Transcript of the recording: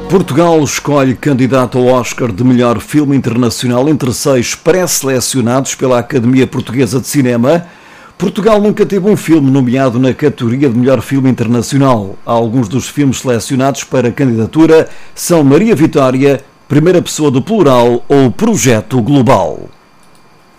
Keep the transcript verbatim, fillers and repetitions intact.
Portugal escolhe candidato ao Oscar de melhor filme internacional entre seis pré-selecionados pela Academia Portuguesa de Cinema. Portugal nunca teve um filme nomeado na categoria de melhor filme internacional. Alguns dos filmes selecionados para candidatura são Maria Vitória, Primeira Pessoa do Plural ou Projeto Global.